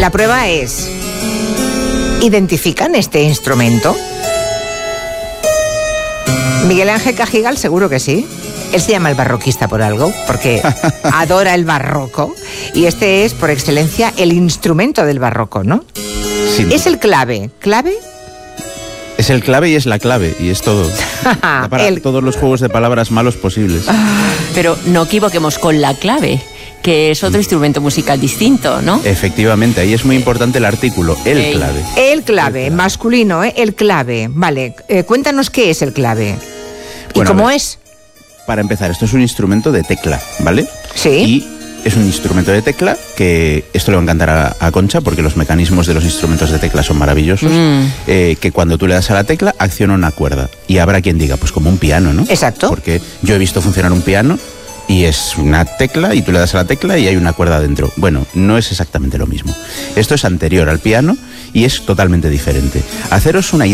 La prueba es... ¿identifican este instrumento? Miguel Ángel Cajigal seguro que sí. Él se llama el barroquista por algo, porque adora el barroco. Y este es, por excelencia, el instrumento del barroco, ¿no? Sí. Es el clave. ¿Clave? Es el clave y es la clave, y es todo. Da para todos los juegos de palabras malos posibles. Pero no equivoquemos con la clave, que es otro instrumento musical distinto, ¿no? Efectivamente, ahí es muy importante el artículo, el clave. El clave, masculino, el clave. Vale, cuéntanos qué es el clave. ¿Y cómo es? Para empezar, esto es un instrumento de tecla, ¿vale? Sí. Y es un instrumento de tecla que esto le va a encantar a Concha porque los mecanismos de los instrumentos de tecla son maravillosos. Que cuando tú le das a la tecla acciona una cuerda. Y habrá quien diga, pues como un piano, ¿no? Exacto. Porque yo he visto funcionar un piano y es una tecla y tú le das a la tecla y hay una cuerda dentro. Bueno, no es exactamente lo mismo. Esto es anterior al piano y es totalmente diferente. Haceros una idea.